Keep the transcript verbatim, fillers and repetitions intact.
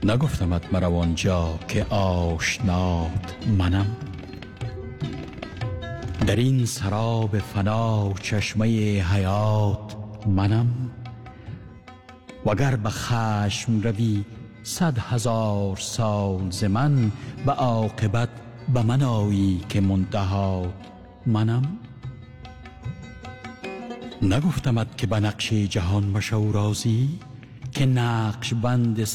نگفتمت مرو آنجا که آشنات منم. در این سراب فنا چشمه حیات منم. وگر به خشم روی صد هزار سال ز من، به عاقبت به من آیی که منتهات منم. نگفتمت که به نقش جهان مشو راضی، که نقش بند